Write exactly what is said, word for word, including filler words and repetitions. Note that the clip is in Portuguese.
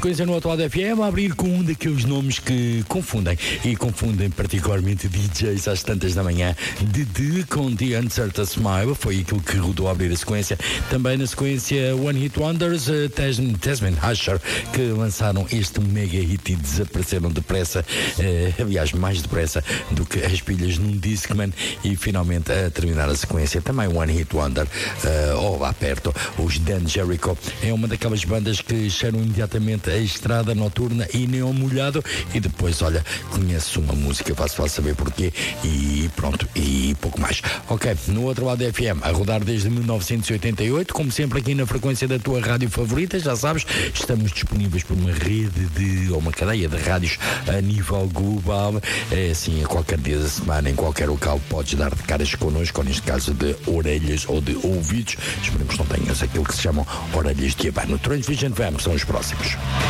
sequência no Atual F M, a abrir com um daqueles nomes que confundem, e confundem particularmente D Js às tantas da manhã. Dede com The Uncertain Smile, foi aquilo que rodou a abrir a sequência. Também na sequência One Hit Wonders, uh, Tasman Asher, que lançaram este mega hit e desapareceram depressa, uh, aliás, mais depressa do que as pilhas num Discman. E finalmente a terminar a sequência também One Hit Wonder, uh, ou lá perto, os Dan Jericho. É uma daquelas bandas que cheiram imediatamente a estrada noturna e neon molhado, e depois, olha, conheço uma música, faço saber porquê, e pronto, e pouco mais. Ok, no outro lado da F M, a rodar desde mil novecentos e oitenta e oito, como sempre aqui na frequência da tua rádio favorita, já sabes, estamos disponíveis por uma rede de, ou uma cadeia de rádios a nível global. É assim, a qualquer dia da semana, em qualquer local, podes dar de caras connosco, ou neste caso de orelhas ou de ouvidos. Esperemos que não tenhas aquilo que se chamam orelhas de abano. Transvision F M são os próximos.